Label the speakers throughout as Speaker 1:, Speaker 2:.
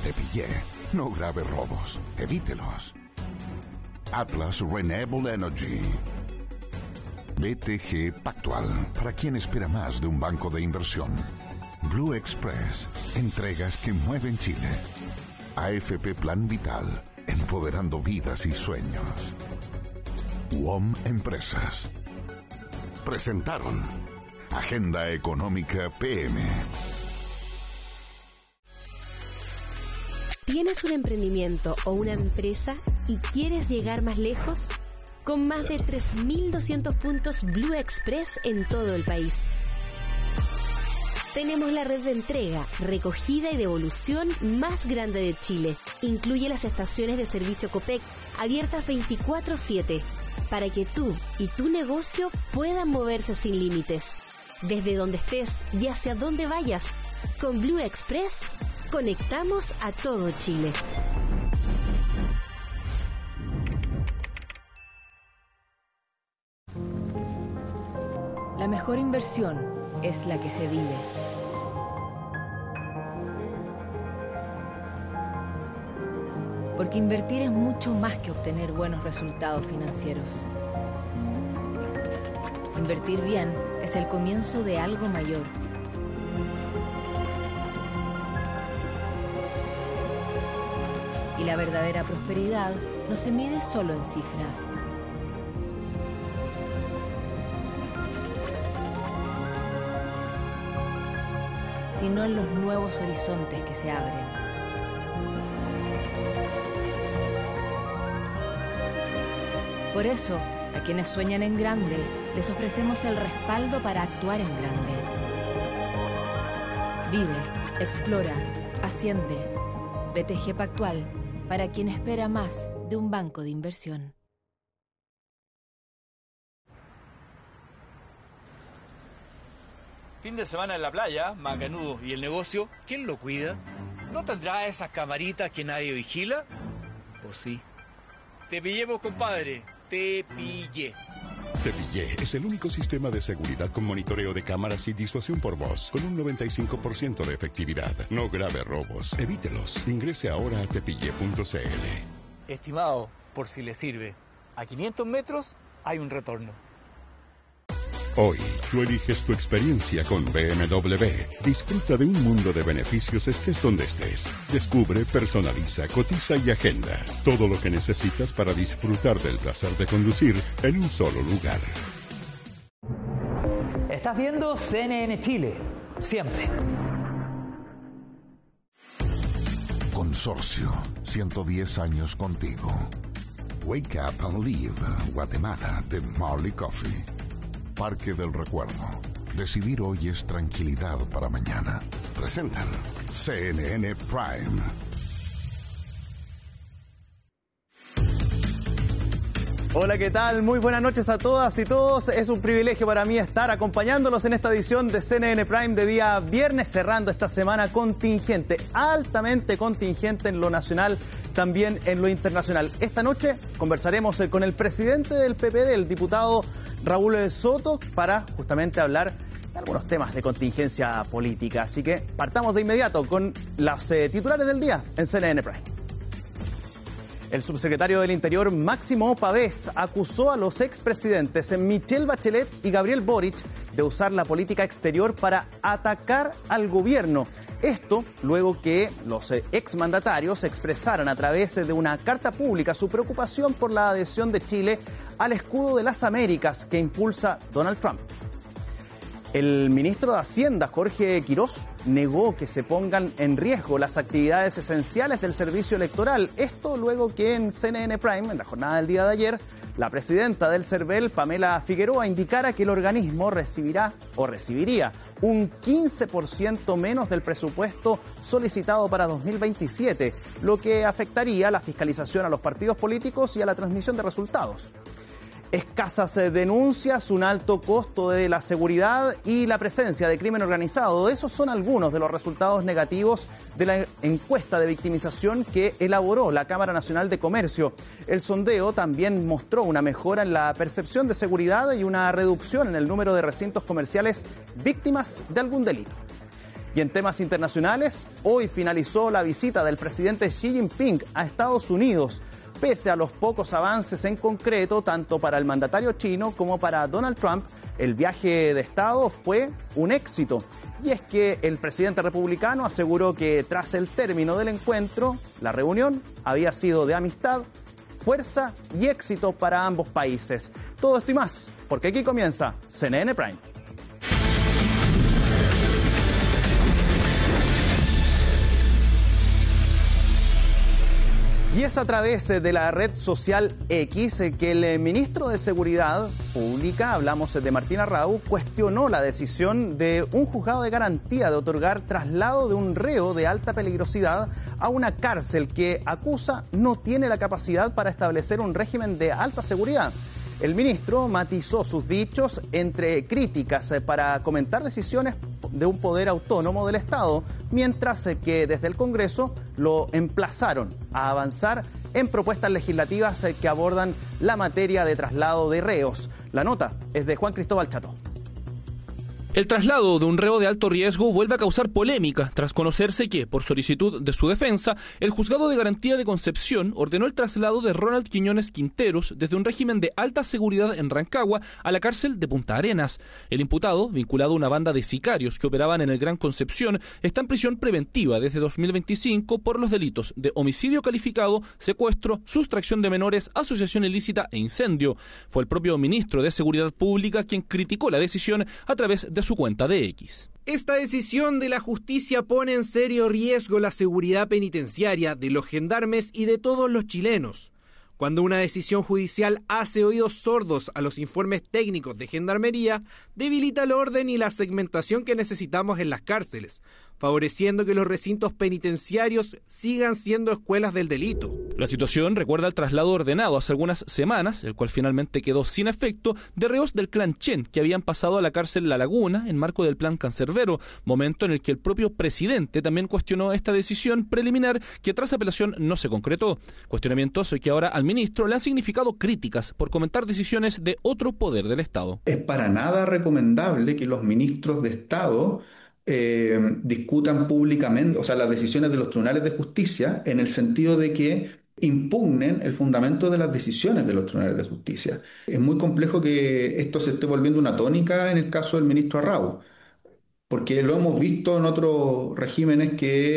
Speaker 1: Te pillé. No grave robos. Evítelos. Atlas Renewable Energy. BTG Pactual. Para quien espera más de un banco de inversión. Blue Express. Entregas que mueven Chile. AFP Plan Vital. Empoderando vidas y sueños. WOM Empresas. Presentaron Agenda Económica PM.
Speaker 2: ¿Tienes un emprendimiento o una empresa y quieres llegar más lejos? Con más de 3.200 puntos Blue Express en todo el país. Tenemos la red de entrega, recogida y devolución más grande de Chile. Incluye las estaciones de servicio Copec, abiertas 24/7, para que tú y tu negocio puedan moverse sin límites. Desde donde estés y hacia donde vayas, con Blue Express conectamos a todo Chile.
Speaker 3: La mejor inversión es la que se vive. Porque invertir es mucho más que obtener buenos resultados financieros. Invertir bien es el comienzo de algo mayor. Y la verdadera prosperidad no se mide solo en cifras. Sino en los nuevos horizontes que se abren. Por eso, a quienes sueñan en grande, les ofrecemos el respaldo para actuar en grande. Vive, explora, asciende. BTG Pactual, para quien espera más de un banco de inversión.
Speaker 4: Fin de semana en la playa, Macanudo, ¿y el negocio? ¿Quién lo cuida? ¿No tendrá esas camaritas que nadie vigila? ¿O sí? Te pillemos, compadre. Te pillé.
Speaker 5: Te pillé es el único sistema de seguridad con monitoreo de cámaras y disuasión por voz, con un 95% de efectividad. No grave robos. Evítelos. Ingrese ahora a tepillé.cl.
Speaker 4: Estimado, por si le sirve, a 500 metros hay un retorno.
Speaker 5: Hoy, tú eliges tu experiencia con BMW. Disfruta de un mundo de beneficios estés donde estés. Descubre, personaliza, cotiza y agenda. Todo lo que necesitas para disfrutar del placer de conducir en un solo lugar.
Speaker 6: Estás viendo CNN Chile. Siempre.
Speaker 1: Consorcio. 110 años contigo. Wake Up and Live. Guatemala de Marley Coffee. Parque del Recuerdo. Decidir hoy es tranquilidad para mañana. Presentan CNN Prime.
Speaker 7: Hola, ¿qué tal? Muy buenas noches a todas y todos. Es un privilegio para mí estar acompañándolos en esta edición de CNN Prime de día viernes, cerrando esta semana contingente, altamente contingente en lo nacional, también en lo internacional. Esta noche conversaremos con el presidente del PPD, el diputado Raúl Soto, para justamente hablar de algunos temas de contingencia política. Así que partamos de inmediato con las titulares del día en CNN Prime. El subsecretario del Interior, Máximo Pavés, acusó a los expresidentes Michelle Bachelet y Gabriel Boric de usar la política exterior para atacar al gobierno. Esto luego que los exmandatarios expresaran a través de una carta pública su preocupación por la adhesión de Chile al escudo de las Américas que impulsa Donald Trump. El ministro de Hacienda, Jorge Quirós, negó que se pongan en riesgo las actividades esenciales del servicio electoral. Esto luego que en CNN Prime, en la jornada del día de ayer, la presidenta del CERVEL, Pamela Figueroa, indicara que el organismo recibiría un 15% menos del presupuesto solicitado para 2027, lo que afectaría la fiscalización a los partidos políticos y a la transmisión de resultados. Escasas denuncias, un alto costo de la seguridad y la presencia de crimen organizado. Esos son algunos de los resultados negativos de la encuesta de victimización que elaboró la Cámara Nacional de Comercio. El sondeo también mostró una mejora en la percepción de seguridad y una reducción en el número de recintos comerciales víctimas de algún delito. Y en temas internacionales, hoy finalizó la visita del presidente Xi Jinping a Estados Unidos. Pese a los pocos avances en concreto, tanto para el mandatario chino como para Donald Trump, el viaje de Estado fue un éxito. Y es que el presidente republicano aseguró que tras el término del encuentro, la reunión había sido de amistad, fuerza y éxito para ambos países. Todo esto y más, porque aquí comienza CNN Prime. Y es a través de la red social X que el ministro de Seguridad Pública, hablamos de Martín Arrau, cuestionó la decisión de un juzgado de garantía de otorgar traslado de un reo de alta peligrosidad a una cárcel que acusa no tiene la capacidad para establecer un régimen de alta seguridad. El ministro matizó sus dichos entre críticas para comentar decisiones de un poder autónomo del Estado, mientras que desde el Congreso lo emplazaron a avanzar en propuestas legislativas que abordan la materia de traslado de reos. La nota es de Juan Cristóbal Chato.
Speaker 8: El traslado de un reo de alto riesgo vuelve a causar polémica tras conocerse que, por solicitud de su defensa, el Juzgado de Garantía de Concepción ordenó el traslado de Ronald Quiñones Quinteros desde un régimen de alta seguridad en Rancagua a la cárcel de Punta Arenas. El imputado, vinculado a una banda de sicarios que operaban en el Gran Concepción, está en prisión preventiva desde 2025 por los delitos de homicidio calificado, secuestro, sustracción de menores, asociación ilícita e incendio. Fue el propio ministro de Seguridad Pública quien criticó la decisión a través de su cuenta de X.
Speaker 9: Esta decisión de la justicia pone en serio riesgo la seguridad penitenciaria de los gendarmes y de todos los chilenos. Cuando una decisión judicial hace oídos sordos a los informes técnicos de Gendarmería, debilita el orden y la segmentación que necesitamos en las cárceles, favoreciendo que los recintos penitenciarios sigan siendo escuelas del delito.
Speaker 8: La situación recuerda al traslado ordenado hace algunas semanas, el cual finalmente quedó sin efecto, de reos del clan Chen que habían pasado a la cárcel La Laguna en marco del plan Cancerbero, momento en el que el propio presidente también cuestionó esta decisión preliminar que tras apelación no se concretó. Cuestionamientos que ahora al ministro le han significado críticas por comentar decisiones de otro poder del Estado.
Speaker 10: Es para nada recomendable que los ministros de Estado discutan públicamente, o sea, las decisiones de los tribunales de justicia en el sentido de que impugnen el fundamento de las decisiones de los tribunales de justicia. Es muy complejo que esto se esté volviendo una tónica en el caso del ministro Arrau, porque lo hemos visto en otros regímenes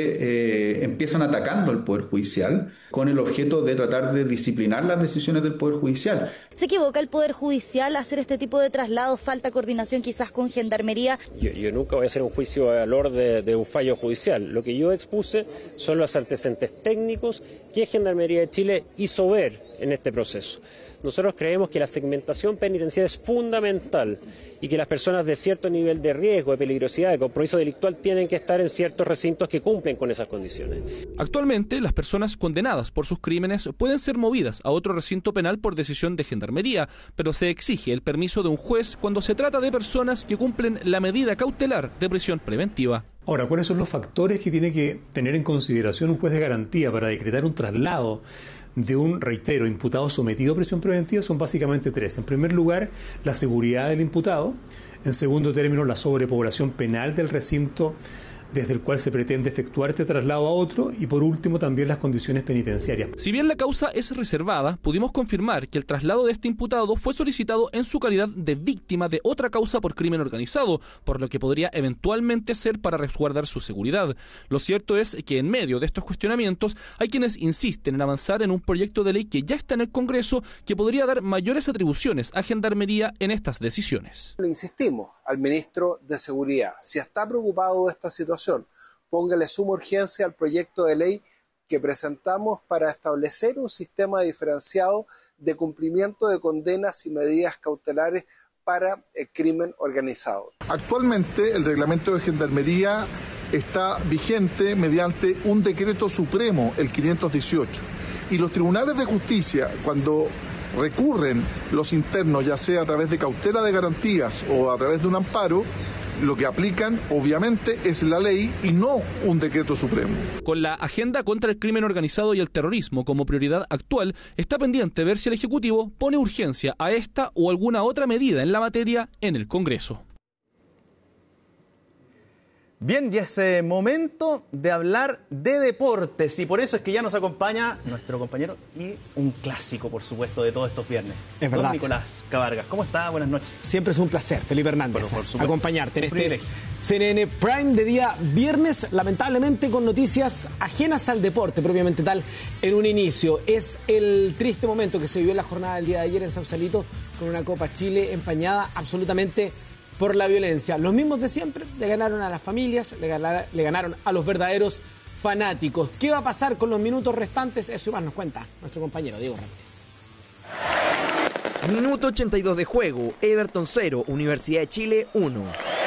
Speaker 10: que empiezan atacando al Poder Judicial con el objeto de tratar de disciplinar las decisiones del Poder Judicial.
Speaker 11: ¿Se equivoca el Poder Judicial a hacer este tipo de traslados? ¿Falta coordinación quizás con Gendarmería?
Speaker 12: Yo nunca voy a hacer un juicio de valor de un fallo judicial. Lo que yo expuse son los antecedentes técnicos que Gendarmería de Chile hizo ver en este proceso. Nosotros creemos que la segmentación penitenciaria es fundamental y que las personas de cierto nivel de riesgo, de peligrosidad, de compromiso delictual tienen que estar en ciertos recintos que cumplen con esas condiciones.
Speaker 8: Actualmente, las personas condenadas por sus crímenes pueden ser movidas a otro recinto penal por decisión de Gendarmería, pero se exige el permiso de un juez cuando se trata de personas que cumplen la medida cautelar de prisión preventiva.
Speaker 13: Ahora, ¿cuáles son los factores que tiene que tener en consideración un juez de garantía para decretar un traslado de un, reitero, imputado sometido a prisión preventiva? Son básicamente tres. En primer lugar, la seguridad del imputado. En segundo término, la sobrepoblación penal del recinto desde el cual se pretende efectuar este traslado a otro, y por último también las condiciones penitenciarias.
Speaker 8: Si bien la causa es reservada, pudimos confirmar que el traslado de este imputado fue solicitado en su calidad de víctima de otra causa por crimen organizado, por lo que podría eventualmente ser para resguardar su seguridad. Lo cierto es que en medio de estos cuestionamientos hay quienes insisten en avanzar en un proyecto de ley que ya está en el Congreso que podría dar mayores atribuciones a Gendarmería en estas decisiones.
Speaker 14: Le insistimos al ministro de Seguridad, si está preocupado de esta situación, póngale suma urgencia al proyecto de ley que presentamos para establecer un sistema diferenciado de cumplimiento de condenas y medidas cautelares para el crimen organizado.
Speaker 15: Actualmente el reglamento de Gendarmería está vigente mediante un decreto supremo, el 518, y los tribunales de justicia, cuando recurren los internos, ya sea a través de cautela de garantías o a través de un amparo, lo que aplican, obviamente, es la ley y no un decreto supremo.
Speaker 8: Con la agenda contra el crimen organizado y el terrorismo como prioridad actual, está pendiente ver si el Ejecutivo pone urgencia a esta o alguna otra medida en la materia en el Congreso.
Speaker 7: Bien, y es momento de hablar de deportes y por eso es que ya nos acompaña nuestro compañero y un clásico, por supuesto, de todos estos viernes.
Speaker 16: Es verdad.
Speaker 7: Don Nicolás Cabargas, ¿cómo está? Buenas noches.
Speaker 16: Siempre es un placer, Felipe Hernández, acompañarte en este
Speaker 7: privilegio.
Speaker 16: CNN Prime de día viernes, lamentablemente con noticias ajenas al deporte propiamente tal en un inicio. Es el triste momento que se vivió en la jornada del día de ayer en Sausalito con una Copa Chile empañada absolutamente por la violencia. Los mismos de siempre le ganaron a las familias, le ganaron a los verdaderos fanáticos. ¿Qué va a pasar con los minutos restantes? Eso más nos cuenta nuestro compañero Diego Ramírez.
Speaker 17: Minuto 82 de juego, Everton 0, Universidad de Chile 1.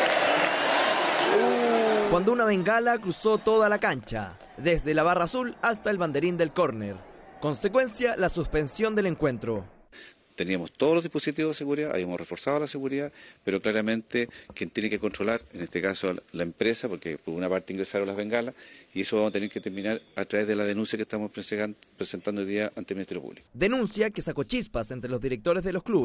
Speaker 17: Cuando una bengala cruzó toda la cancha, desde la barra azul hasta el banderín del córner. Consecuencia, la suspensión del encuentro.
Speaker 18: Teníamos todos los dispositivos de seguridad, habíamos reforzado la seguridad, pero claramente quien tiene que controlar, en este caso la empresa, porque por una parte ingresaron las bengalas, y eso vamos a tener que terminar a través de la denuncia que estamos presentando hoy día ante el Ministerio Público.
Speaker 17: Denuncia que sacó chispas entre los directores de los clubes.